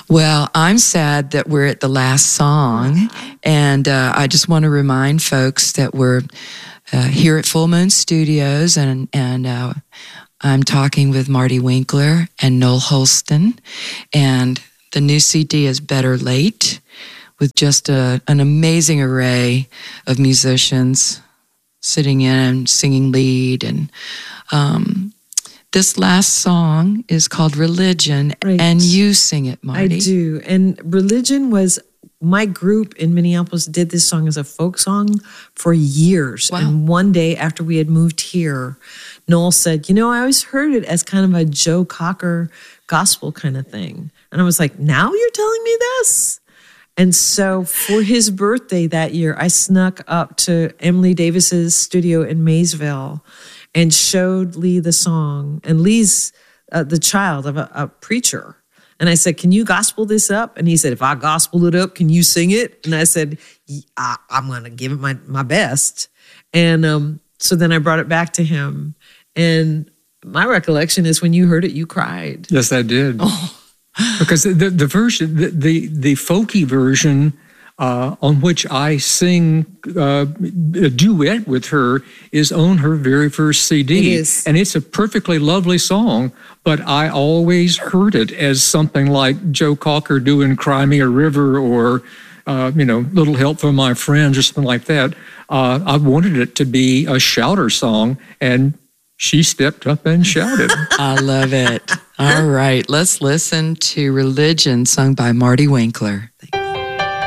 Well, I'm sad that we're at the last song, and I just want to remind folks that we're here at Full Moon Studios, and I'm talking with Marty Winkler and Noel Holston, and the new CD is Better Late, with just an amazing array of musicians sitting in and singing lead. And this last song is called Religion, Right. and you sing it, Marty. I do. And Religion was, my group in Minneapolis did this song as a folk song for years. Wow. And one day after we had moved here, Noel said, I always heard it as kind of a Joe Cocker gospel kind of thing. And I was like, now you're telling me this? And so for his birthday that year, I snuck up to Emily Davis's studio in Maysville and showed Lee the song. And Lee's the child of a preacher. And I said, can you gospel this up? And he said, if I gospel it up, can you sing it? And I said, I'm going to give it my best. And so then I brought it back to him. And my recollection is when you heard it, you cried. Yes, I did. Oh. Because the version, the folky version on which I sing a duet with her is on her very first CD. It is. And it's a perfectly lovely song, but I always heard it as something like Joe Cocker doing Cry Me a River or, Little Help from My Friends or something like that. I wanted it to be a shouter song, and she stepped up and shouted. I love it. All right, let's listen to Religion, sung by Marty Winkler.